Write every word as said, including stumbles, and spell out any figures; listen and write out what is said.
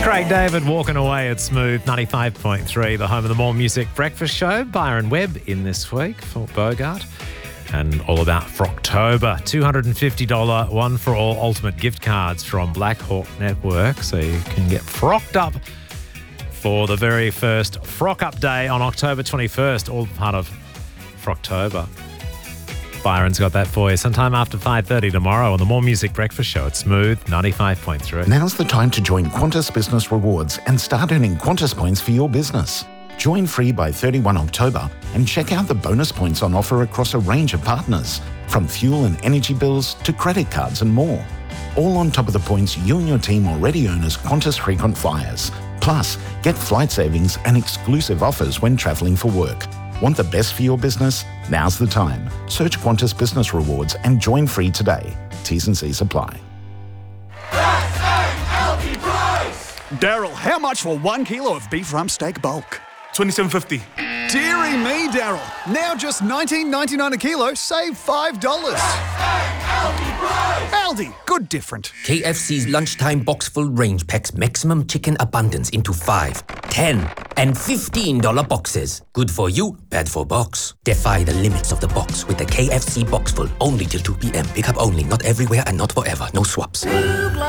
Craig David walking away at Smooth ninety-five point three, the home of the More Music Breakfast Show. Byron Webb in this week for Bogart. And all about Frocktober, two hundred fifty dollars one for all ultimate gift cards from Black Hawk Network. So you can get frocked up for the very first Frock Up Day on October twenty-first, all part of Frocktober. Byron's got that for you sometime after five thirty tomorrow on the More Music Breakfast Show at Smooth ninety-five point three. Now's the time to join Qantas Business Rewards and start earning Qantas points for your business. Join free by thirty-first October and check out the bonus points on offer across a range of partners, from fuel and energy bills to credit cards and more. All on top of the points you and your team already earn as Qantas frequent flyers. Plus, get flight savings and exclusive offers when travelling for work. Want the best for your business? Now's the time. Search Qantas Business Rewards and join free today. T's and C's apply. Daryl, how much for one kilo of beef rump steak bulk? twenty-seven fifty. Deary me, Daryl. Now just nineteen ninety-nine a kilo, save five dollars. Aldi, good different. K F C's lunchtime box full range packs maximum chicken abundance into five, ten, and fifteen dollar boxes. Good for you, bad for box. Defy the limits of the box with the K F C box full only till two p.m. Pick up only, not everywhere and not forever. No swaps.